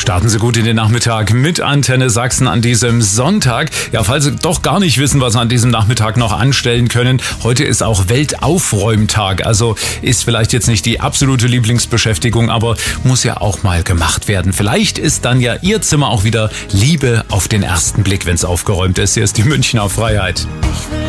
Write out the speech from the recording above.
Starten Sie gut in den Nachmittag mit Antenne Sachsen an diesem Sonntag. Ja, falls Sie doch gar nicht wissen, was Sie an diesem Nachmittag noch anstellen können, heute ist auch Weltaufräumtag. Also ist vielleicht jetzt nicht die absolute Lieblingsbeschäftigung, aber muss ja auch mal gemacht werden. Vielleicht ist dann ja Ihr Zimmer auch wieder Liebe auf den ersten Blick, wenn es aufgeräumt ist. Hier ist die Münchner Freiheit. Ich will